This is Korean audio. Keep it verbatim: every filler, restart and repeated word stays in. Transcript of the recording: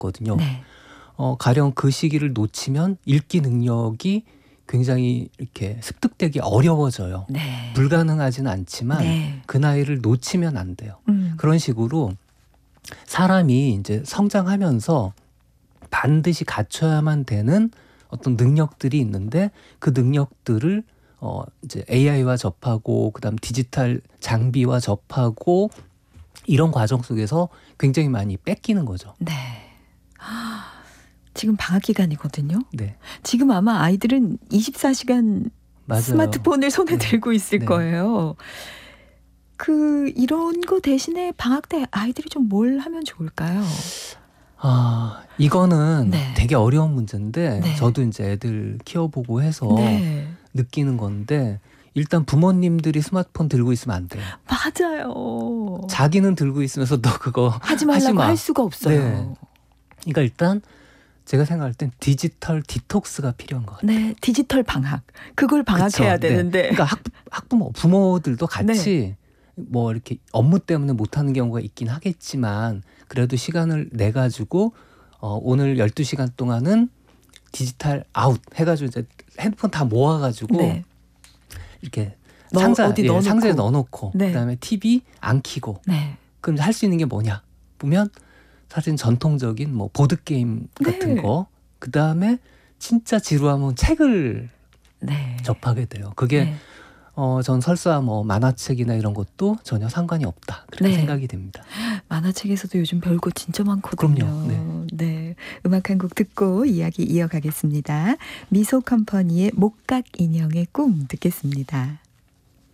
있거든요. 네. 어, 가령 그 시기를 놓치면 읽기 능력이 굉장히 이렇게 습득되기 어려워져요. 네. 불가능하지는 않지만 네. 그 나이를 놓치면 안 돼요. 음. 그런 식으로 사람이 이제 성장하면서 반드시 갖춰야만 되는 어떤 능력들이 있는데 그 능력들을 어 이제 에이아이와 접하고 그다음 디지털 장비와 접하고 이런 과정 속에서 굉장히 많이 뺏기는 거죠. 네. 지금 방학 기간이거든요. 네. 지금 아마 아이들은 이십사 시간 맞아요. 스마트폰을 손에 네. 들고 있을 네. 거예요. 그 이런 거 대신에 방학 때 아이들이 좀 뭘 하면 좋을까요? 아, 이거는 네. 되게 어려운 문제인데 네. 저도 이제 애들 키워보고 해서 네. 느끼는 건데 일단 부모님들이 스마트폰 들고 있으면 안 돼요. 맞아요. 자기는 들고 있으면서 너 그거 하지 말라고 하지 마. 할 수가 없어요. 네. 그러니까 일단 제가 생각할 땐 디지털 디톡스가 필요한 것 같아요. 네, 디지털 방학. 그걸 방학해야 그쵸? 되는데. 네. 그러니까 학, 학부모, 부모들도 같이 뭐 이렇게 업무 때문에 못하는 경우가 있긴 하겠지만 그래도 시간을 내 가지고 어, 오늘 열두 시간 동안은 디지털 아웃 해가지고 이제 핸드폰 다 모아가지고 네. 이렇게 넣- 상자, 어디 예, 넣어놓고. 상자에 넣어놓고 네. 그다음에 티비 안 켜고 네. 그럼 할 수 있는 게 뭐냐 보면 사실 전통적인 뭐 보드 게임 같은 네. 거 그다음에 진짜 지루하면 책을 네. 접하게 돼요. 그게 네. 어, 전 설사 뭐 만화책이나 이런 것도 전혀 상관이 없다 그렇게 네. 생각이 됩니다. 만화책에서도 요즘 별거 진짜 많거든요. 그럼요. 네. 네. 음악 한 곡 듣고 이야기 이어가겠습니다. 미소 컴퍼니의 목각 인형의 꿈 듣겠습니다.